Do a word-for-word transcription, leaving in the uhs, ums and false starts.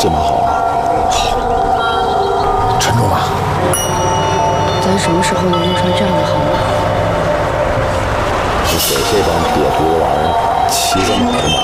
这马好吗？ 好，沉住马。 咱什么时候能用上这样的好马？ 你给这帮瘪犊子玩意儿骑这么好的马？